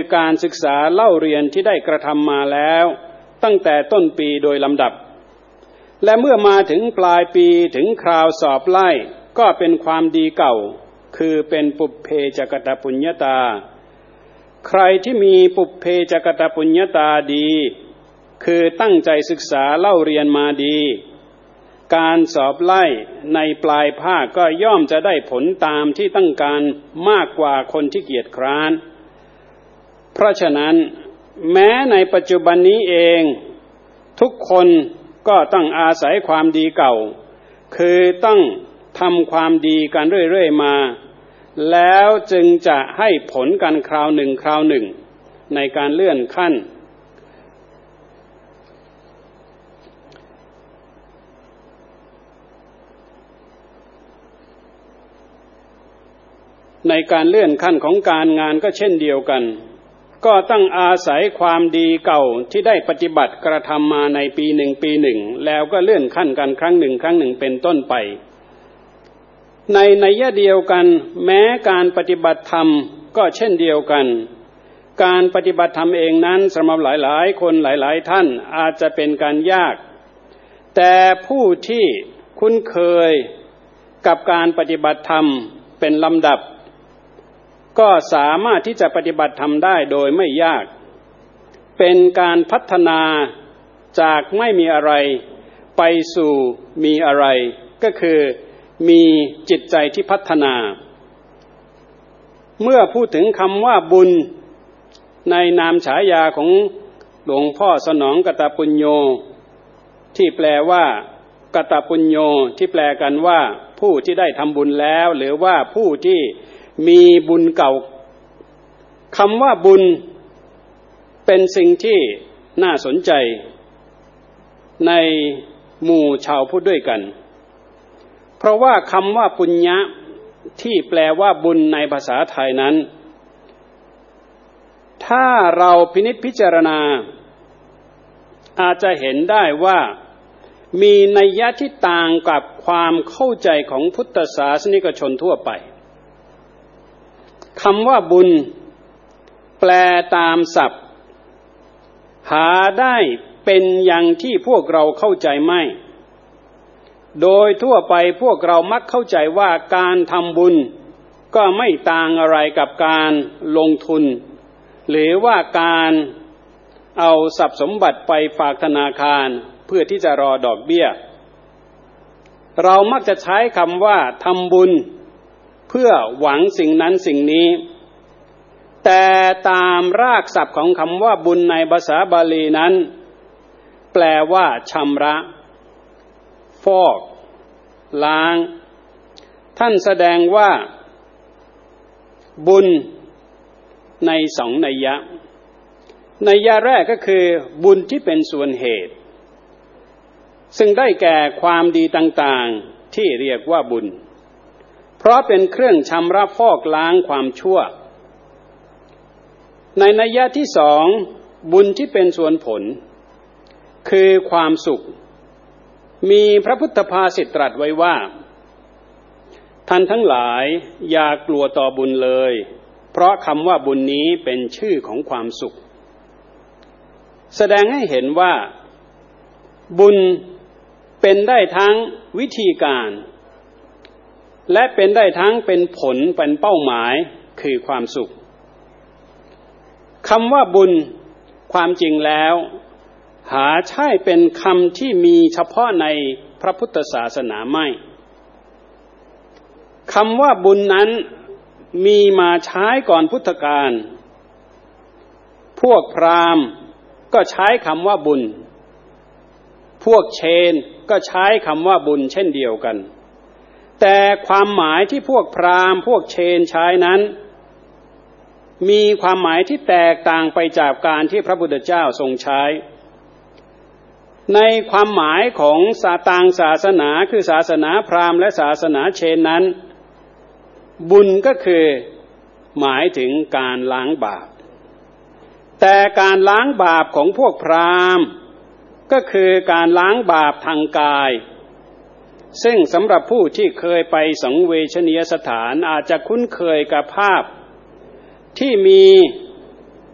การศึกษาเล่าเรียนที่ได้กระทำมาแล้วตั้งแต่ต้นปีโดยลำดับและเมื่อมาถึงปลายปีถึงคราวสอบไล่ก็เป็นความดีเก่าคือเป็นปุพเพจกตปุญญาตาใครที่มีปุพเพจกตปุญญาตาดีคือตั้งใจศึกษาเล่าเรียนมาดีการสอบไล่ในปลายภาคก็ย่อมจะได้ผลตามที่ต้องการมากกว่าคนที่เกียจคร้านเพราะฉะนั้นแม้ในปัจจุบันนี้เองทุกคนก็ต้องอาศัยความดีเก่าคือต้องทำความดีกันเรื่อยๆมาแล้วจึงจะให้ผลกันคราวหนึ่งในการเลื่อนขั้นของการงานก็เช่นเดียวกันก็ต้องอาศัยความดีเก่าที่ได้ปฏิบัติกระทำมาในปีหนึ่งแล้วก็เลื่อนขั้นกันครั้งหนึ่งเป็นต้นไปในนัยเดียวกันแม้การปฏิบัติธรรมก็เช่นเดียวกันการปฏิบัติธรรมเองนั้นสำหรับหลายๆคนหลายๆท่านอาจจะเป็นการยากแต่ผู้ที่คุ้นเคยกับการปฏิบัติธรรมเป็นลำดับก็สามารถที่จะปฏิบัติธรรมได้โดยไม่ยากเป็นการพัฒนาจากไม่มีอะไรไปสู่มีอะไรก็คือมีจิตใจที่พัฒนาเมื่อพูดถึงคำว่าบุญในนามฉายาของหลวงพ่อสนองกตปุญโญที่แปลว่ากตปุญโญที่แปลกันว่าผู้ที่ได้ทำบุญแล้วหรือว่าผู้ที่มีบุญเก่าคำว่าบุญเป็นสิ่งที่น่าสนใจในหมู่ชาวพุทธด้วยกันเพราะว่าคำว่าปุญญะที่แปลว่าบุญในภาษาไทยนั้นถ้าเราพินิจพิจารณาอาจจะเห็นได้ว่ามีนัยยะที่ต่างกับความเข้าใจของพุทธศาสนิกชนทั่วไปคำว่าบุญแปลตามศัพท์หาได้เป็นอย่างที่พวกเราเข้าใจไม่โดยทั่วไปพวกเรามักเข้าใจว่าการทำบุญก็ไม่ต่างอะไรกับการลงทุนหรือว่าการเอาทรัพย์สมบัติไปฝากธนาคารเพื่อที่จะรอดอกเบี้ยเรามักจะใช้คำว่าทำบุญเพื่อหวังสิ่งนั้นสิ่งนี้แต่ตามรากศัพท์ของคำว่าบุญในภาษาบาลีนั้นแปลว่าชำระฟอกล้างท่านแสดงว่าบุญในสองนัยยะนัยยะแรกก็คือบุญที่เป็นส่วนเหตุซึ่งได้แก่ความดีต่างๆที่เรียกว่าบุญเพราะเป็นเครื่องชำระฟอกล้างความชั่วในนัยยะที่สองบุญที่เป็นส่วนผลคือความสุขมีพระพุทธภาษิตตรัสไว้ว่าท่านทั้งหลายอย่ากลัวต่อบุญเลยเพราะคำว่าบุญนี้เป็นชื่อของความสุขแสดงให้เห็นว่าบุญเป็นได้ทั้งวิธีการและเป็นได้ทั้งเป็นผลเป็นเป้าหมายคือความสุขคำว่าบุญความจริงแล้วหาใช่เป็นคำที่มีเฉพาะในพระพุทธศาสนาไม่คำว่าบุญนั้นมีมาใช้ก่อนพุทธกาลพวกพราหมณ์ก็ใช้คำว่าบุญพวกเชนก็ใช้คำว่าบุญเช่นเดียวกันแต่ความหมายที่พวกพราหมณ์พวกเชนใช้นั้นมีความหมายที่แตกต่างไปจากการที่พระพุทธเจ้าทรงใช้ในความหมายของต่างศาสนาคือศาสนาพราหมณ์และศาสนาเชนนั้นบุญก็คือหมายถึงการล้างบาปแต่การล้างบาปของพวกพราหมณ์ก็คือการล้างบาปทางกายซึ่งสำหรับผู้ที่เคยไปสังเวชนียสถานอาจจะคุ้นเคยกับภาพที่มี